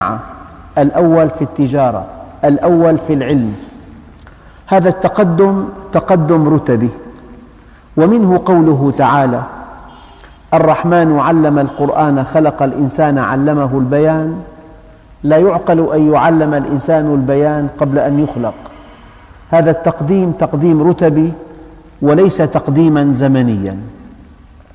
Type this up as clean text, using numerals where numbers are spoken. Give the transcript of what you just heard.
الأول في التجارة، الأول في العلم. هذا التقدم تقدم رتبي، ومنه قوله تعالى: الرحمن علم القرآن خلق الإنسان علمه البيان. لا يعقل أن يعلم الإنسان البيان قبل أن يخلق. هذا التقديم تقديم رتبي وليس تقديما زمنيا.